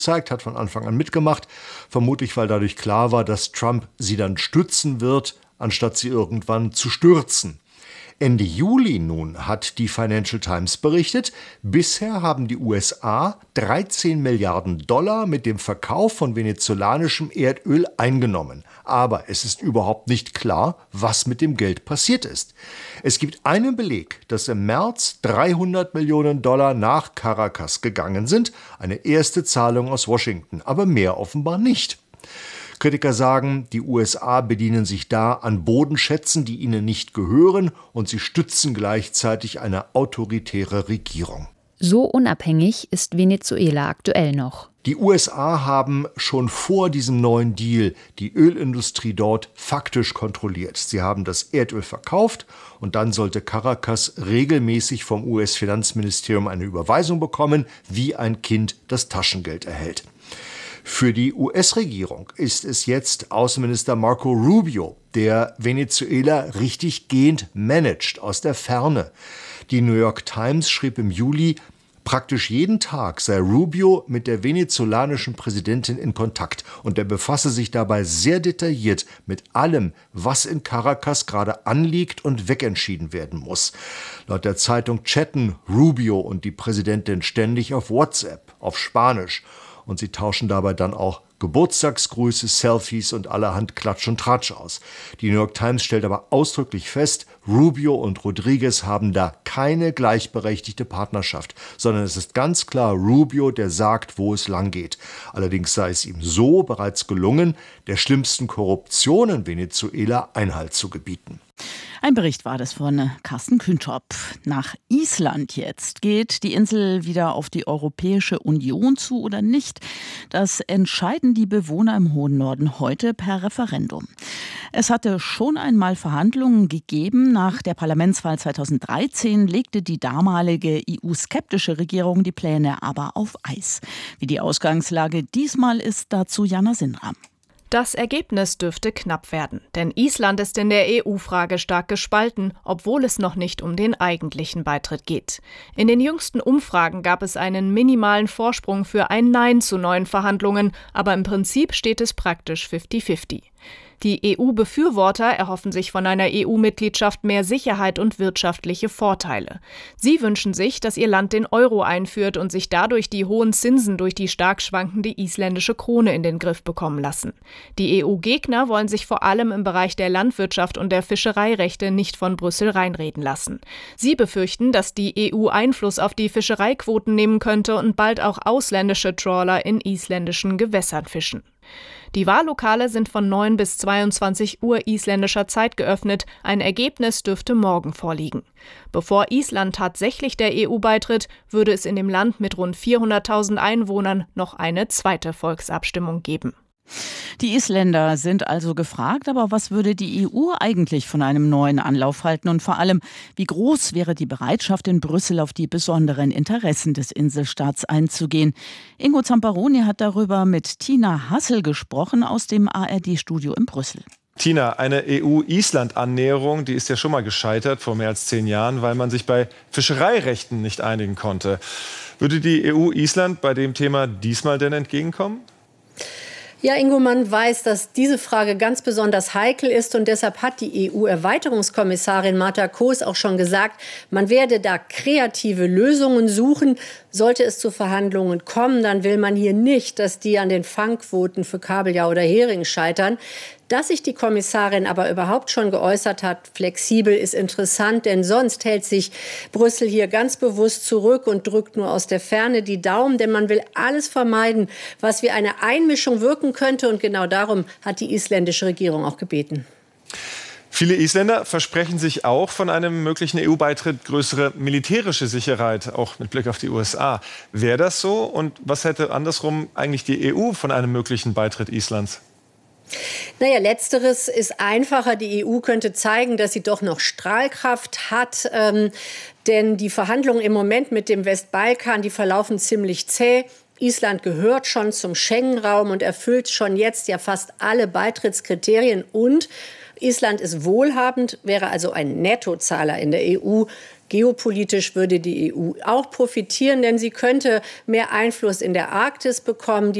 gezeigt, hat von Anfang an mitgemacht, vermutlich weil dadurch klar war, dass Trump sie dann stützen wird, anstatt sie irgendwann zu stürzen. Ende Juli nun hat die Financial Times berichtet, bisher haben die USA 13 Milliarden Dollar mit dem Verkauf von venezolanischem Erdöl eingenommen. Aber es ist überhaupt nicht klar, was mit dem Geld passiert ist. Es gibt einen Beleg, dass im März 300 Millionen Dollar nach Caracas gegangen sind, eine erste Zahlung aus Washington, aber mehr offenbar nicht. Kritiker sagen, die USA bedienen sich da an Bodenschätzen, die ihnen nicht gehören, und sie stützen gleichzeitig eine autoritäre Regierung. So unabhängig ist Venezuela aktuell noch. Die USA haben schon vor diesem neuen Deal die Ölindustrie dort faktisch kontrolliert. Sie haben das Erdöl verkauft und dann sollte Caracas regelmäßig vom US-Finanzministerium eine Überweisung bekommen, wie ein Kind das Taschengeld erhält. Für die US-Regierung ist es jetzt Außenminister Marco Rubio, der Venezuela richtig gehend managt, aus der Ferne. Die New York Times schrieb im Juli, praktisch jeden Tag sei Rubio mit der venezolanischen Präsidentin in Kontakt und er befasse sich dabei sehr detailliert mit allem, was in Caracas gerade anliegt und wegentschieden werden muss. Laut der Zeitung chatten Rubio und die Präsidentin ständig auf WhatsApp, auf Spanisch. Und sie tauschen dabei dann auch Geburtstagsgrüße, Selfies und allerhand Klatsch und Tratsch aus. Die New York Times stellt aber ausdrücklich fest, Rubio und Rodriguez haben da keine gleichberechtigte Partnerschaft, sondern es ist ganz klar Rubio, der sagt, wo es lang geht. Allerdings sei es ihm so bereits gelungen, der schlimmsten Korruption in Venezuela Einhalt zu gebieten. Ein Bericht war das von Carsten Kühntrop. Nach Island jetzt. Geht die Insel wieder auf die Europäische Union zu oder nicht? Das entscheiden die Bewohner im hohen Norden heute per Referendum. Es hatte schon einmal Verhandlungen gegeben. Nach der Parlamentswahl 2013 legte die damalige EU-skeptische Regierung die Pläne aber auf Eis. Wie die Ausgangslage diesmal ist, dazu Jana Sindram. Das Ergebnis dürfte knapp werden, denn Island ist in der EU-Frage stark gespalten, obwohl es noch nicht um den eigentlichen Beitritt geht. In den jüngsten Umfragen gab es einen minimalen Vorsprung für ein Nein zu neuen Verhandlungen, aber im Prinzip steht es praktisch 50-50. Die EU-Befürworter erhoffen sich von einer EU-Mitgliedschaft mehr Sicherheit und wirtschaftliche Vorteile. Sie wünschen sich, dass ihr Land den Euro einführt und sich dadurch die hohen Zinsen durch die stark schwankende isländische Krone in den Griff bekommen lassen. Die EU-Gegner wollen sich vor allem im Bereich der Landwirtschaft und der Fischereirechte nicht von Brüssel reinreden lassen. Sie befürchten, dass die EU Einfluss auf die Fischereiquoten nehmen könnte und bald auch ausländische Trawler in isländischen Gewässern fischen. Die Wahllokale sind von 9 bis 22 Uhr isländischer Zeit geöffnet. Ein Ergebnis dürfte morgen vorliegen. Bevor Island tatsächlich der EU beitritt, würde es in dem Land mit rund 400.000 Einwohnern noch eine zweite Volksabstimmung geben. Die Isländer sind also gefragt, aber was würde die EU eigentlich von einem neuen Anlauf halten und vor allem, wie groß wäre die Bereitschaft in Brüssel auf die besonderen Interessen des Inselstaats einzugehen? Ingo Zamparoni hat darüber mit Tina Hassel gesprochen aus dem ARD-Studio in Brüssel. Tina, eine EU-Island-Annäherung, die ist ja schon mal gescheitert vor mehr als 10 Jahren, weil man sich bei Fischereirechten nicht einigen konnte. Würde die EU Island bei dem Thema diesmal denn entgegenkommen? Ja, Ingo, man weiß, dass diese Frage ganz besonders heikel ist und deshalb hat die EU-Erweiterungskommissarin Marta Koos auch schon gesagt, man werde da kreative Lösungen suchen. Sollte es zu Verhandlungen kommen, dann will man hier nicht, dass die an den Fangquoten für Kabeljau oder Hering scheitern. Dass sich die Kommissarin aber überhaupt schon geäußert hat, flexibel, ist interessant, denn sonst hält sich Brüssel hier ganz bewusst zurück und drückt nur aus der Ferne die Daumen, denn man will alles vermeiden, was wie eine Einmischung wirken könnte und genau darum hat die isländische Regierung auch gebeten. Viele Isländer versprechen sich auch von einem möglichen EU-Beitritt größere militärische Sicherheit, auch mit Blick auf die USA. Wäre das so? Und was hätte andersrum eigentlich die EU von einem möglichen Beitritt Islands? Naja, letzteres ist einfacher. Die EU könnte zeigen, dass sie doch noch Strahlkraft hat. Denn die Verhandlungen im Moment mit dem Westbalkan, die verlaufen ziemlich zäh. Island gehört schon zum Schengen-Raum und erfüllt schon jetzt ja fast alle Beitrittskriterien. Und Island ist wohlhabend, wäre also ein Nettozahler in der EU. Geopolitisch würde die EU auch profitieren, denn sie könnte mehr Einfluss in der Arktis bekommen.